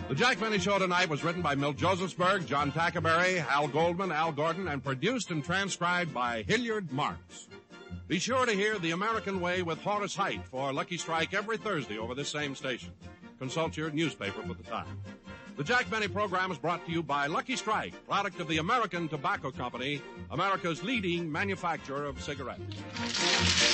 The Jack Benny Show tonight was written by Milt Josephsberg, John Tackerberry, Hal Goldman, Al Gordon, and produced and transcribed by Hilliard Marks. Be sure to hear The American Way with Horace Heidt for Lucky Strike every Thursday over this same station. Consult your newspaper for the time. The Jack Benny program is brought to you by Lucky Strike, product of the American Tobacco Company, America's leading manufacturer of cigarettes.